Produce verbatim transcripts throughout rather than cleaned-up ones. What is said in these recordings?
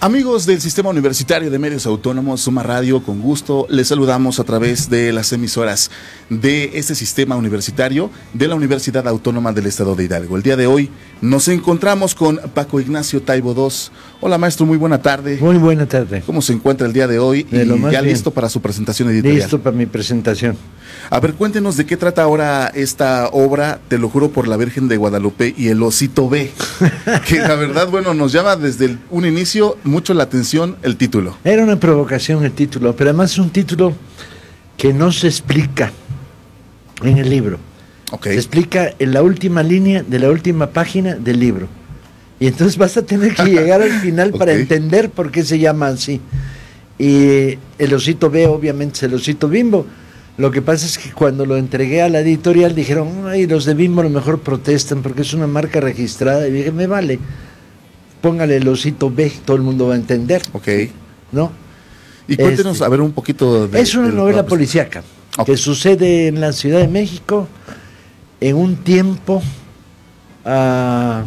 Amigos del Sistema Universitario de Medios Autónomos, Suma Radio, con gusto les saludamos a través de las emisoras de este sistema universitario de la Universidad Autónoma del Estado de Hidalgo. El día de hoy nos encontramos con Paco Ignacio Taibo dos. Hola maestro, muy buena tarde. Muy buena tarde. ¿Cómo se encuentra el día de hoy? De y lo más ya bien. listo para su presentación editorial. Listo para mi presentación. A ver, cuéntenos de qué trata ahora esta obra, Te lo juro por la Virgen de Guadalupe y el Osito B, que la verdad, bueno, nos llama desde el, un inicio mucho la atención el título. Era una provocación el título, pero además es un título que no se explica en el libro. Okay. Se explica en la última línea de la última página del libro. Y entonces vas a tener que llegar al final okay. para entender por qué se llama así. Y el Osito B obviamente es el Osito Bimbo. Lo que pasa es que cuando lo entregué a la editorial dijeron, ay, los de Bimbo a lo mejor protestan porque es una marca registrada. Y dije, me vale, póngale el Osito B, todo el mundo va a entender. Ok. ¿No? Y cuéntenos, este, a ver, un poquito de... Es una de, novela de... policíaca okay. que sucede en la Ciudad de México en un tiempo uh,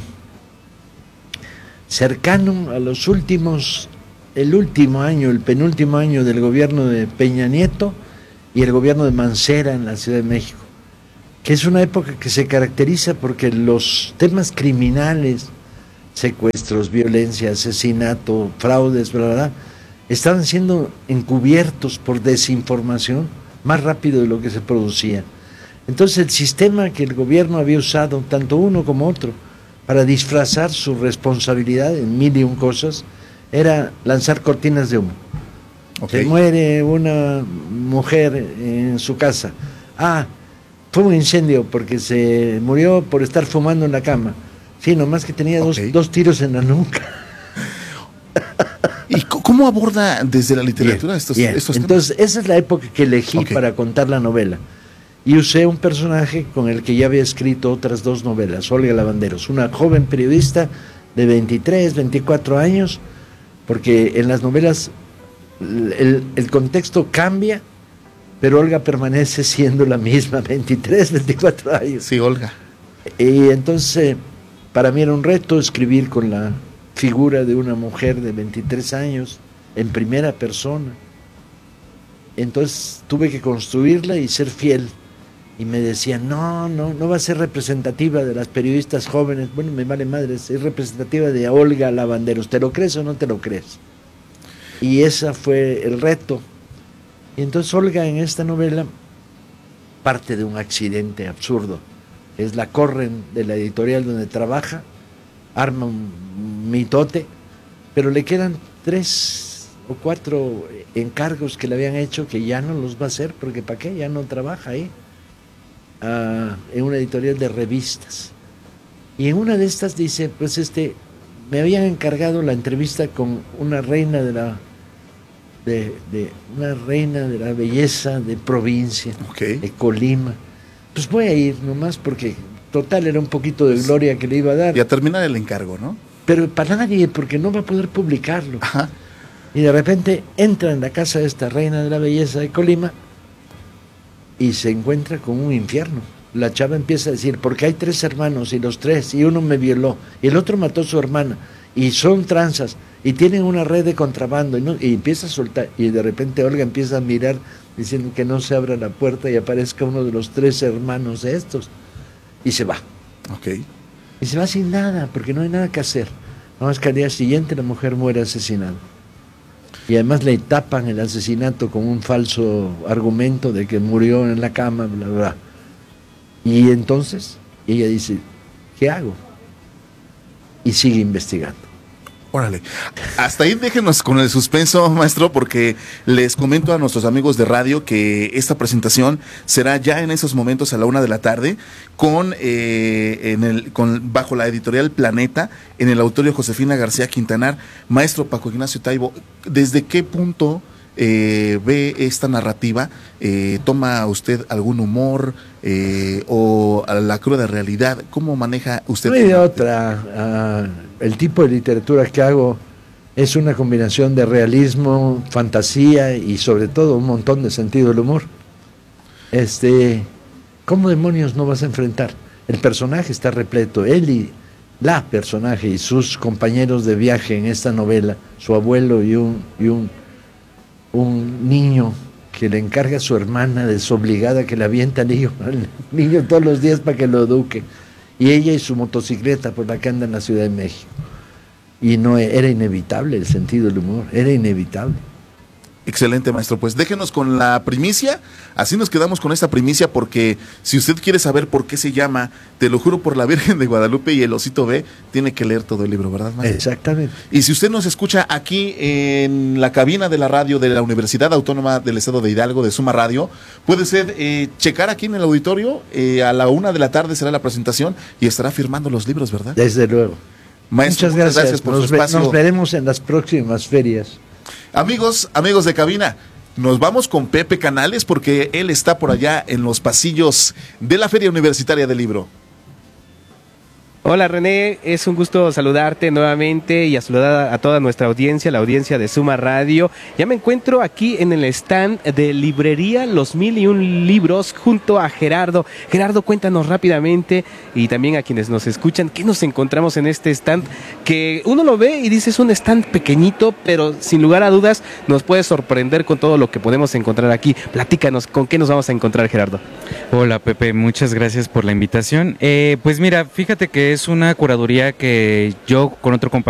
cercano a los últimos, el último año, el penúltimo año del gobierno de Peña Nieto y el gobierno de Mancera en la Ciudad de México, que es una época que se caracteriza porque los temas criminales, secuestros, violencia, asesinato, fraudes, bla, bla, bla, estaban siendo encubiertos por desinformación más rápido de lo que se producía. Entonces el sistema que el gobierno había usado, tanto uno como otro, para disfrazar su responsabilidad en mil y un cosas, era lanzar cortinas de humo. Okay. Se muere una mujer en su casa. Ah, fue un incendio porque se murió por estar fumando en la cama. Sí, nomás que tenía okay. dos, dos tiros en la nuca. ¿Y cómo aborda desde la literatura bien, estos, bien. estos Entonces, temas? Esa es la época que elegí okay. para contar la novela. Y usé un personaje con el que ya había escrito otras dos novelas, Olga Lavanderos, una joven periodista de veintitrés, veinticuatro años, porque en las novelas el, el contexto cambia, pero Olga permanece siendo la misma, veintitrés, veinticuatro años. Sí, Olga. Y entonces, para mí era un reto escribir con la figura de una mujer de veintitrés años, en primera persona. Entonces tuve que construirla y ser fiel. Y me decían, no, no, no va a ser representativa de las periodistas jóvenes. Bueno, me vale madre, es representativa de Olga Lavanderos. ¿Te lo crees o no te lo crees? Y ese fue el reto. Y entonces Olga en esta novela parte de un accidente absurdo. Es la corren de la editorial donde trabaja, arma un mitote, pero le quedan tres o cuatro encargos que le habían hecho que ya no los va a hacer, porque ¿para qué? Ya no trabaja ahí, uh, en una editorial de revistas. Y en una de estas dice, pues este, me habían encargado la entrevista con una reina de la, de, de una reina de la belleza de provincia, okay. de Colima. Pues voy a ir nomás porque total era un poquito de gloria que le iba a dar. Y a terminar el encargo, ¿no? Pero para nadie, porque no va a poder publicarlo. Ajá. Y de repente entra en la casa de esta reina de la belleza de Colima y se encuentra con un infierno. La chava empieza a decir, porque hay tres hermanos y los tres, y uno me violó, y el otro mató a su hermana, y son tranzas, y tienen una red de contrabando, y, no, y empieza a soltar, y de repente Olga empieza a mirar diciendo que no se abra la puerta y aparezca uno de los tres hermanos de estos, y se va. Okay. Y se va sin nada, porque no hay nada que hacer. Nada más que al día siguiente la mujer muere asesinada. Y además le tapan el asesinato con un falso argumento de que murió en la cama, bla, bla, bla. Y entonces ella dice, ¿qué hago? Y sigue investigando. Órale, hasta ahí déjenos con el suspenso, maestro, porque les comento a nuestros amigos de radio que esta presentación será ya en esos momentos a la una de la tarde, con, eh, en el, con bajo la editorial Planeta, en el auditorio Josefina García Quintanar. Maestro Paco Ignacio Taibo, ¿desde qué punto eh, ve esta narrativa? Eh, ¿Toma usted algún humor eh, o a la cruda realidad? ¿Cómo maneja usted? No hay de otra. Uh, el tipo de literatura que hago es una combinación de realismo, fantasía y sobre todo un montón de sentido del humor. Este, ¿cómo demonios no vas a enfrentar? El personaje está repleto, él y la personaje y sus compañeros de viaje en esta novela, su abuelo y un, y un, un niño que le encarga a su hermana desobligada que le avienta al niño, al niño todos los días para que lo eduque, y ella y su motocicleta por la que anda en la Ciudad de México. Y no era inevitable el sentido del humor, era inevitable. Excelente, maestro. Pues déjenos con la primicia, así nos quedamos con esta primicia, porque si usted quiere saber por qué se llama Te lo juro por la Virgen de Guadalupe y el Osito B, tiene que leer todo el libro, ¿verdad, maestro? Exactamente. Y si usted nos escucha aquí en la cabina de la radio de la Universidad Autónoma del Estado de Hidalgo, de Suma Radio, puede usted eh, checar aquí en el auditorio, eh, a la una de la tarde será la presentación y estará firmando los libros, ¿verdad? Desde luego. Maestro, muchas gracias, gracias por nos, su espacio. Nos veremos en las próximas ferias. Amigos, amigos de cabina, nos vamos con Pepe Canales porque él está por allá en los pasillos de la Feria Universitaria del Libro. Hola René, es un gusto saludarte nuevamente y a saludar a toda nuestra audiencia, la audiencia de Suma Radio. Ya me encuentro aquí en el stand de Librería Los Mil y Un Libros junto a Gerardo. Gerardo, cuéntanos rápidamente y también a quienes nos escuchan, ¿qué nos encontramos en este stand? Que uno lo ve y dice es un stand pequeñito, pero sin lugar a dudas nos puede sorprender con todo lo que podemos encontrar aquí. Platícanos, ¿con qué nos vamos a encontrar, Gerardo? Hola Pepe, muchas gracias por la invitación. Eh, pues mira, fíjate que es una curaduría que yo con otro compañero